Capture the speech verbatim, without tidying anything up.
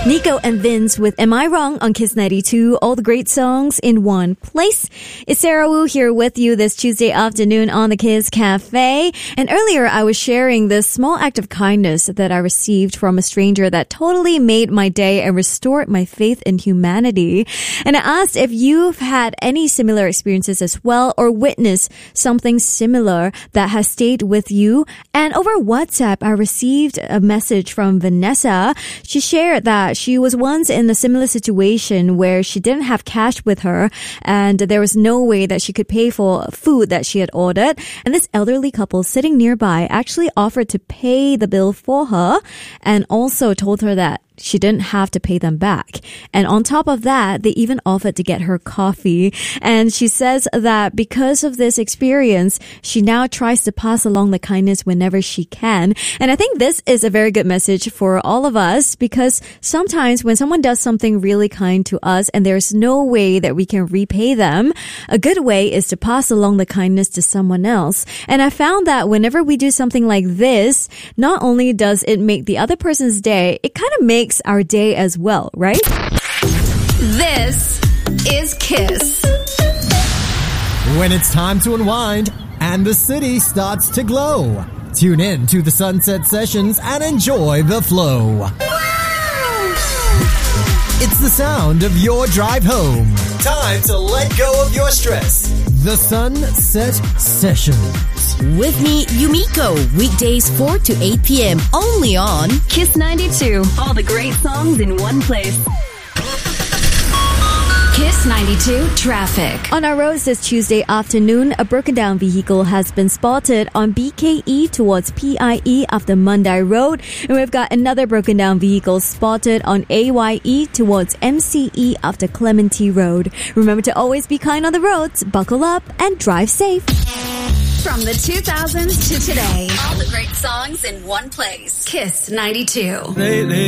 Nico and Vince with Am I Wrong on Kiss ninety-two. All the great songs in one place. It's Sarah Wu here with you this Tuesday afternoon on the Kiss Cafe. And earlier I was sharing this small act of kindness that I received from a stranger that totally made my day and restored my faith in humanity. And I asked if you've had any similar experiences as well or witnessed something similar that has stayed with you. And over WhatsApp, I received a message from Vanessa. She shared that she was once in a similar situation where she didn't have cash with her and there was no way that she could pay for food that she had ordered. And this elderly couple sitting nearby actually offered to pay the bill for her and also told her that she didn't have to pay them back. And on top of that, they even offered to get her coffee. And she says that because of this experience, she now tries to pass along the kindness whenever she can. And I think this is a very good message for all of us because sometimes when someone does something really kind to us and there's no way that we can repay them, a good way is to pass along the kindness to someone else. And I found that whenever we do something like this, not only does it make the other person's day, it kind of makes our day as well, right? This is Kiss. When it's time to unwind and the city starts to glow, tune in to the Sunset Sessions and enjoy the flow. Wow! It's the sound of your drive home. Time to let go of your stress. The Sunset Sessions. With me, Yumiko, weekdays four to eight p.m. only on Kiss ninety-two. All the great songs in one place. Kiss ninety-two traffic. On our roads this Tuesday afternoon, a broken down vehicle has been spotted on B K E towards P I E after Mandai Road. And we've got another broken down vehicle spotted on A Y E towards M C E after Clementi Road. Remember to always be kind on the roads, buckle up and drive safe. From the two thousands to today, all the great songs in one place. Kiss ninety-two. Lately